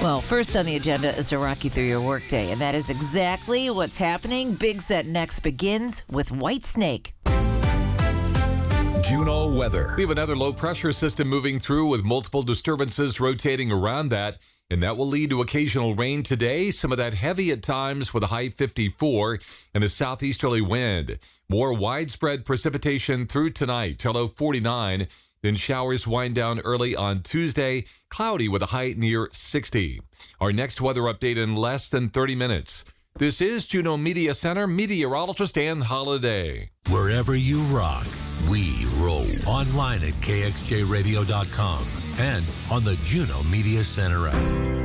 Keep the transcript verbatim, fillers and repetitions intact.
Well, first on the agenda is to rock you through your workday, and that is exactly what's happening. Big Set Next begins with Whitesnake. Juneau weather. We have another low pressure system moving through with multiple disturbances rotating around that, and that will lead to occasional rain today. Some of that heavy at times with a high fifty-four and a southeasterly wind. More widespread precipitation through tonight till low forty-nine. Then showers wind down early on Tuesday, cloudy with a high near sixty. Our next weather update in less than thirty minutes. This is Juneau Media Center meteorologist Ann Holiday. Wherever you rock, we roll. Online at K X J radio dot com and on the Juneau Media Center app.